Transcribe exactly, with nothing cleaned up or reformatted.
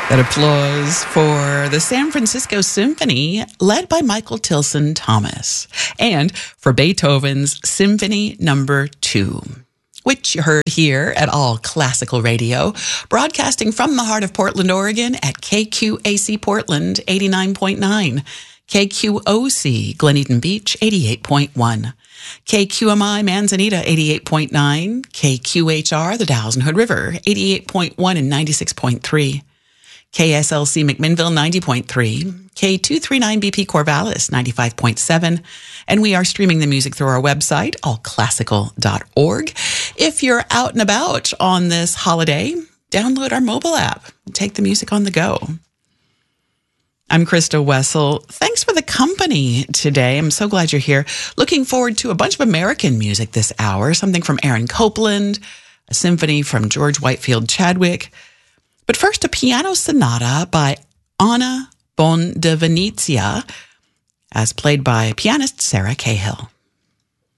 That applause for the San Francisco Symphony, led by Michael Tilson Thomas, and for Beethoven's Symphony Number Two, which you heard here at All Classical Radio, broadcasting from the heart of Portland, Oregon at K Q A C Portland eighty-nine point nine, K Q O C Glen Eden Beach eighty-eight point one, K Q M I Manzanita eighty-eight point nine, K Q H R the Dalles and Hood River eighty-eight point one and ninety-six point three, K S L C McMinnville ninety point three, K two thirty-nine B P Corvallis ninety-five point seven, and we are streaming the music through our website, all classical dot org. If you're out and about on this holiday, download our mobile app and take the music on the go. I'm Krista Wessel. Thanks for the company today. I'm so glad you're here. Looking forward to a bunch of American music this hour, something from Aaron Copland, a symphony from George Whitefield Chadwick. But first, a piano sonata by Anna Bondavenizia, as played by pianist Sarah Cahill.